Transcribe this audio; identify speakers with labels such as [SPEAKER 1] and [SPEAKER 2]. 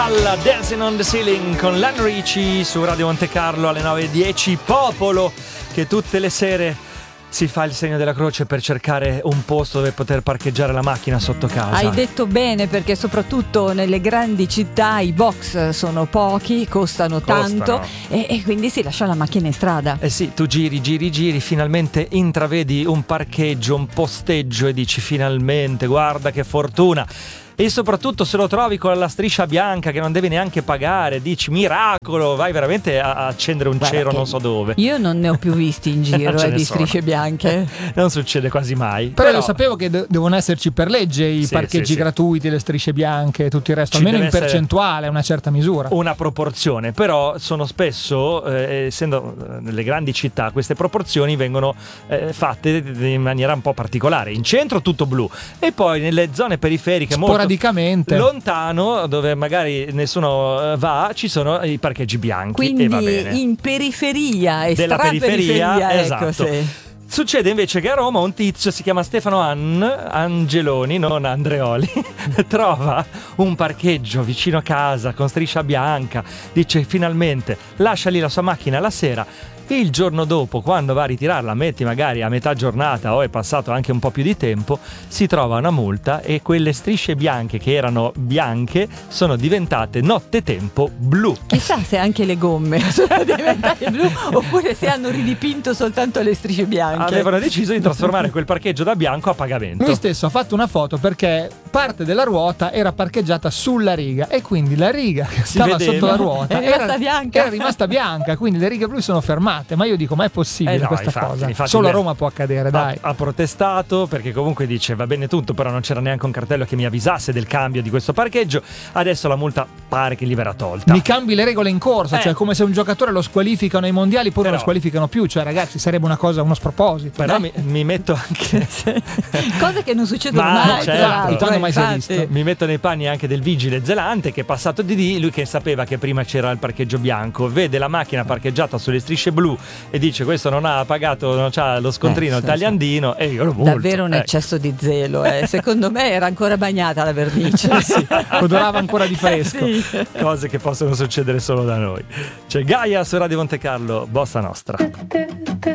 [SPEAKER 1] Alla Dancing on the Ceiling con Lionel Richie su Radio Monte Carlo alle 9:10. Popolo che tutte le sere si fa il segno della croce per cercare un posto dove poter parcheggiare la macchina sotto casa.
[SPEAKER 2] Hai detto bene, perché soprattutto nelle grandi città i box sono pochi, costano tanto e quindi si lascia la macchina in strada.
[SPEAKER 1] Eh sì, tu giri, finalmente intravedi un parcheggio, un posteggio e dici finalmente, guarda che fortuna. E soprattutto se lo trovi con la striscia bianca che non devi neanche pagare, dici miracolo, vai veramente a accendere un cero non so dove.
[SPEAKER 2] Io non ne ho più visti in giro di strisce bianche.
[SPEAKER 1] Non succede quasi mai.
[SPEAKER 3] Però io sapevo che devono esserci per legge i parcheggi gratuiti, le strisce bianche e tutto il resto, almeno in percentuale, una certa misura.
[SPEAKER 1] Una proporzione, però sono spesso, essendo nelle grandi città, queste proporzioni vengono fatte in maniera un po' particolare. In centro tutto blu e poi nelle zone periferiche molto lontano, dove magari nessuno va, ci sono i parcheggi bianchi.
[SPEAKER 2] Quindi
[SPEAKER 1] e va bene.
[SPEAKER 2] in periferia e
[SPEAKER 1] della periferia, esatto.
[SPEAKER 2] Ecco, sì.
[SPEAKER 1] Succede invece che a Roma un tizio, si chiama Stefano Angeloni, non Andreoli, trova un parcheggio vicino a casa con striscia bianca, dice finalmente, lascia lì la sua macchina la sera. Il giorno dopo, quando va a ritirarla, metti magari a metà giornata o è passato anche un po' più di tempo, si trova una multa e quelle strisce bianche che erano bianche sono diventate nottetempo blu.
[SPEAKER 2] Chissà se anche le gomme sono diventate blu oppure se hanno ridipinto soltanto le strisce bianche.
[SPEAKER 1] Avevano deciso di trasformare quel parcheggio da bianco a pagamento.
[SPEAKER 3] Lui stesso ha fatto una foto perché parte della ruota era parcheggiata sulla riga e quindi la riga che stava sotto la ruota era rimasta bianca, quindi le righe blu sono fermate. Ma io dico, ma è possibile questa cosa? Solo a Roma può accadere, dai.
[SPEAKER 1] Ha protestato perché comunque dice va bene tutto, però non c'era neanche un cartello che mi avvisasse del cambio di questo parcheggio. Adesso la multa pare che gli verrà tolta.
[SPEAKER 3] Mi cambi le regole in corsa, cioè come se un giocatore lo squalificano ai mondiali poi non lo squalificano più, cioè ragazzi sarebbe una cosa, uno sproposito.
[SPEAKER 1] Però mi metto anche
[SPEAKER 2] cose che non succedono mai,
[SPEAKER 3] quando mai si è visto.
[SPEAKER 1] Mi metto nei panni anche del vigile zelante che è passato di lì, lui che sapeva che prima c'era il parcheggio bianco, vede la macchina parcheggiata sulle strisce blu e dice questo non ha pagato, non c'ha lo scontrino tagliandino e io lo multo.
[SPEAKER 2] Davvero un eccesso di zelo, secondo me era ancora bagnata la vernice.
[SPEAKER 3] Odorava ancora di fresco.
[SPEAKER 1] Cose che possono succedere solo da noi. C'è Gaia su Radio Monte Carlo, Bossa Nostra.